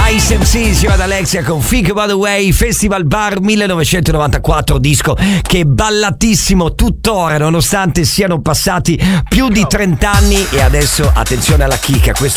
Ice MC insieme ad Alexia con Think About the Way, Festival Bar 1994, disco che è ballatissimo tuttora nonostante siano passati più di 30 anni. E adesso attenzione alla chicca, questo